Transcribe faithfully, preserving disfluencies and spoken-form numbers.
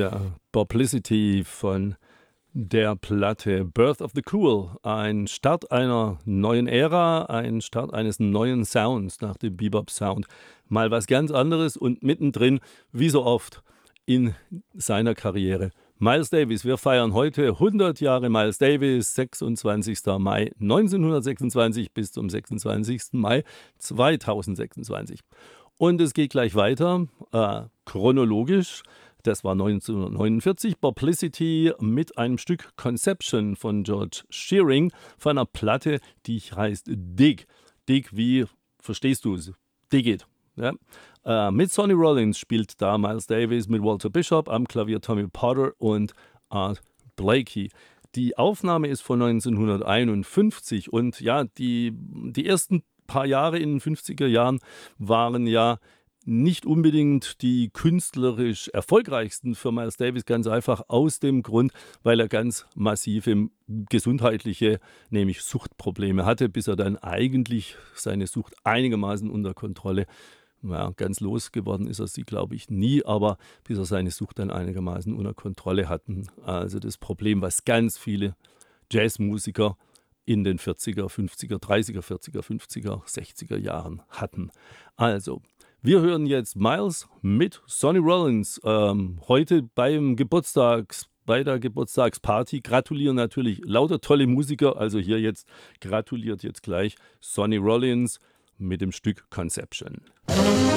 Ja, Publicity von der Platte Birth of the Cool. Ein Start einer neuen Ära, ein Start eines neuen Sounds nach dem Bebop-Sound. Mal was ganz anderes und mittendrin, wie so oft in seiner Karriere, Miles Davis. Wir feiern heute hundert Jahre Miles Davis, sechsundzwanzigster Mai neunzehnhundertsechsundzwanzig bis zum sechsundzwanzigsten Mai zweitausendsechsundzwanzig. Und es geht gleich weiter, äh, chronologisch. Das war neunzehnhundertneunundvierzig, Publicity mit einem Stück Conception von George Shearing, von einer Platte, die heißt Dig. Dig, wie verstehst du es? Dig it. Ja? Äh, mit Sonny Rollins spielt da Miles Davis, mit Walter Bishop am Klavier Tommy Potter und Art Blakey. Die Aufnahme ist von neunzehnhunderteinundfünfzig und ja, die, die ersten paar Jahre in den fünfziger Jahren waren ja nicht unbedingt die künstlerisch erfolgreichsten für Miles Davis, ganz einfach aus dem Grund, weil er ganz massive gesundheitliche, nämlich Suchtprobleme hatte, bis er dann eigentlich seine Sucht einigermaßen unter Kontrolle, ja, ganz losgeworden ist er sie, glaube ich, nie, aber bis er seine Sucht dann einigermaßen unter Kontrolle hatten. Also das Problem, was ganz viele Jazzmusiker in den vierziger, fünfziger, dreißiger, vierziger, fünfziger, sechziger Jahren hatten. Also, wir hören jetzt Miles mit Sonny Rollins, ähm, heute beim Geburtstags, bei der Geburtstagsparty. Gratulieren natürlich lauter tolle Musiker, also hier jetzt gratuliert jetzt gleich Sonny Rollins mit dem Stück Conception.